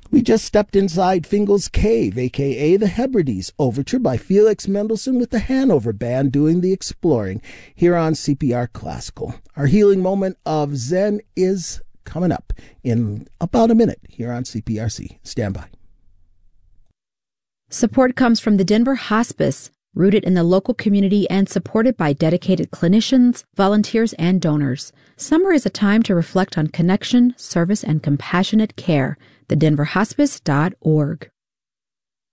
We just stepped inside Fingal's Cave, a.k.a. the Hebrides Overture by Felix Mendelssohn with the Hanover Band doing the exploring here on CPR Classical. Our healing moment of Zen is coming up in about a minute here on CPRC. Stand by. Support comes from the Denver Hospice, rooted in the local community and supported by dedicated clinicians, volunteers, and donors. Summer is a time to reflect on connection, service, and compassionate care. TheDenverHospice.org.